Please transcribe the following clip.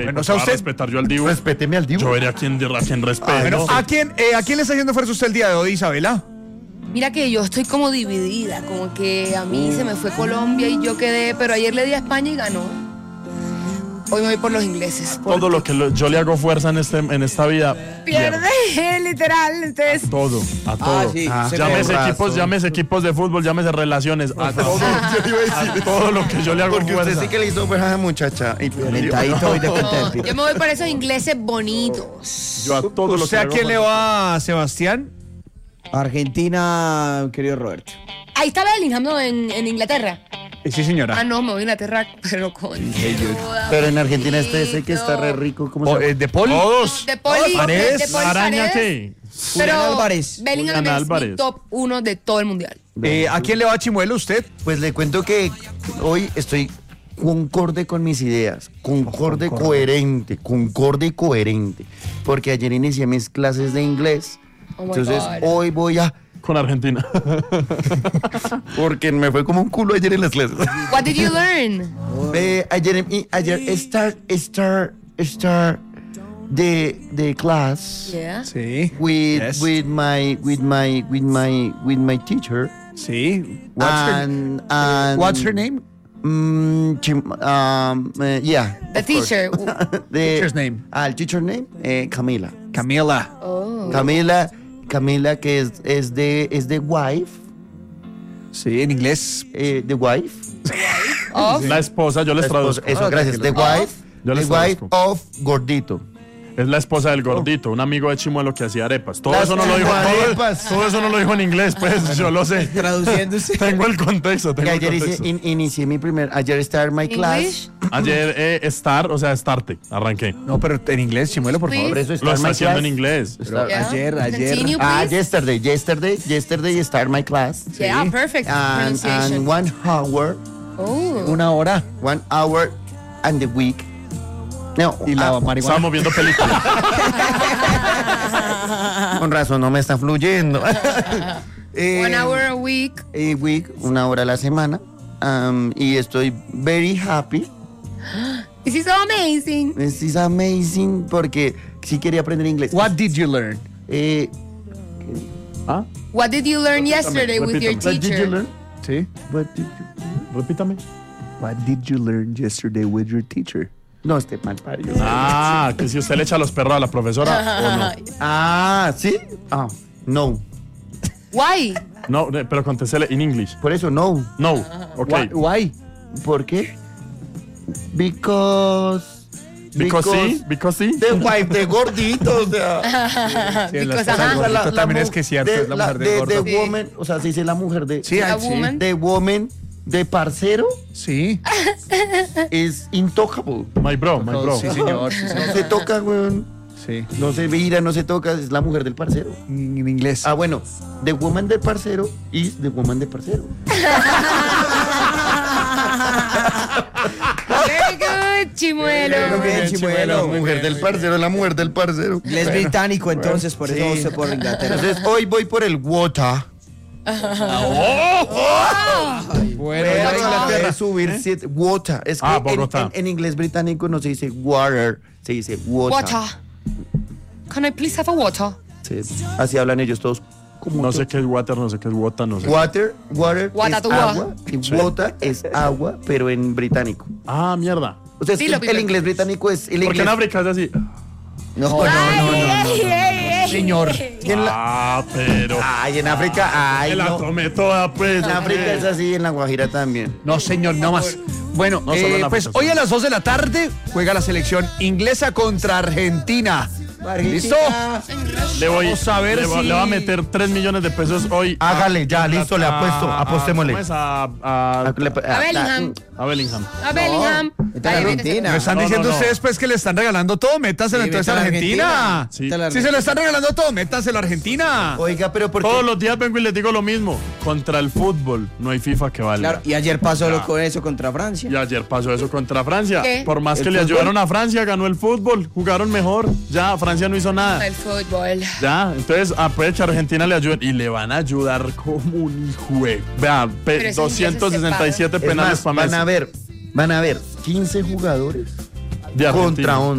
Bueno, o sea, usted respetar yo al Dibu. Respéteme al Dibu. Yo veré a quién respeto. bueno, ¿a quién le está haciendo fuerza usted el día de hoy, Isabela? Mira que yo estoy como dividida, como que a mí se me fue Colombia y yo quedé, pero ayer le di a España y ganó. Hoy me voy por los ingleses. Todo lo que yo le hago fuerza en esta vida. Pierde, literal, entonces. A todo. Sí, Llámese equipos de fútbol, llámese relaciones, a todo. A todo lo que yo le hago Porque fuerza. usted sí que le hizo fuerza a la muchacha. Calentadito y de contento. Yo me voy por esos ingleses bonitos. Yo a todo lo que ¿Usted a hago quién le fuerza. va, Sebastián? Argentina, querido Roberto. Ahí está Bellingham, ¿no? En Inglaterra. Sí, señora. Ah, no, me voy a Inglaterra, pero con toda, Pero en Argentina ese que está re rico. ¿Cómo se llama? ¿De Poli? Todos. De Poli, Paredes, de Poli ¿Araña Paredes, qué? Pero Julián Álvarez. Bellingham Julián es Álvarez. mi top 1 de todo el mundial. ¿A quién le va Chimuelo usted? Pues le cuento que hoy estoy concorde con mis ideas, concorde y coherente, porque ayer inicié mis clases de inglés, Oh my entonces God. hoy voy a, Con Argentina. porque me fue como un culo ayer en las clases. What did you learn? Ayer start the class Yeah. Sí. with Yes. my teacher Sí. and What's her name? yeah, The of course. teacher. Teacher's name. El teacher name Camila. Camila. Oh. Camila que es de wife, Sí, en inglés. the wife. Off. La esposa, yo les traduzco. Eso, gracias. The wife, Yo the les wife traduzco. of Gordito. Es la esposa del gordito, un amigo de Chimuelo que hacía arepas. Todo Las eso no lo dijo. arepas. Todo eso no lo dijo en inglés, pues yo lo sé. Traduciéndose. Tengo el contexto. Que ayer inicié ayer start my class. English. Ayer estarte, arranqué. No, pero en inglés, Chimuelo, por favor. Por eso Lo start está my haciendo class. en inglés. Pero Yeah. ayer. Continue, please. Yesterday start my class. Yeah, perfect And pronunciation. 1 hour, Oh. Una hora. 1 hour and the week. No, Y la marihuana. Estábamos viendo películas. con razón no me está fluyendo. 1 hour a week. Week, 1 hora a la semana. Y estoy very happy. This is so amazing. This is amazing porque sí quería aprender inglés. What did you learn? ¿Ah? What did you learn yesterday with your repítame. What did you teacher? learn? Sí. What did you- Repítame. What did you learn yesterday with your teacher? No, este mal parido. Ah, que si usted le echa los perros a la profesora o no. Ah, ¿sí? Ah, no. Why? No, pero contéstele en English. Por eso no. No. Ok. Why? ¿Por qué? Because Because sí. the wife de Gordito, o sea. Sí, la Because, esposa ajá. del gordito también es que es cierto, es la mujer del gordo. The woman, o sea, se dice la mujer de. Sí, A sí. woman. The woman de parcero Sí. es intocable. My bro. Sí, señor. Sí, No señor. se toca, weón. Sí. No se mira, no se toca, es la mujer del parcero. En inglés. Ah, bueno, the woman del parcero is the woman del parcero. Very good, Chimuelo. Bien, Chimuelo. La mujer del parcero es la mujer del parcero. Él es británico, entonces por eso Sí. se por Inglaterra. Entonces hoy voy por el water. Bueno, Voy ya a de Inglaterra. subir water. Es que Bogotá. en inglés británico no se dice water, se dice water. Water. Can I please have a water? Sí, así hablan ellos todos. Como No sé qué es water, no sé qué es water, no sé. Water Water es to agua y water es agua, pero en británico. Ah, mierda. O sea, es Dilo, que Pipe. el inglés británico es el Porque inglés. en África es así. No. Señor. Y en la- Ah, pero. Ay, en África, ay, Me la no. tomé toda, pues. En África es así, en la Guajira también. No, señor, no más. Bueno, No, solo en pues África, hoy sí. a las 2 de la tarde juega la selección inglesa contra Argentina. ¿Listo? Le voy, Vamos a ver le si- va a meter 3 millones de pesos hoy. Hágale, ya, listo, le apuesto, apostémosle. ¿Cómo es? A Bellingham. A Bellingham. A Bellingham. Está en Ahí viene. Argentina. Me están No, diciendo no, no. ustedes pues que le están regalando todo, métaselo Sí, entonces a vete a la Argentina. Sí. Vete a la Si se lo están regalando todo, métaselo a Argentina. Oiga, pero ¿por qué? Todos los días vengo y les digo lo mismo. Contra el fútbol no hay FIFA que valga. Claro, y ayer pasó Ya. con eso contra Francia. Y ayer pasó eso contra Francia. ¿Qué? Por más ¿El que le fútbol? ayudaron a Francia, ganó el fútbol. Jugaron mejor. Ya, Francia no hizo nada. El fútbol. Ya, entonces aprovecha Argentina le ayudan y le van a ayudar como un hijo. Vea, Pero esos ingleses 267 Es penales más, para Messi. van a ver 15 jugadores De Argentina. contra 11.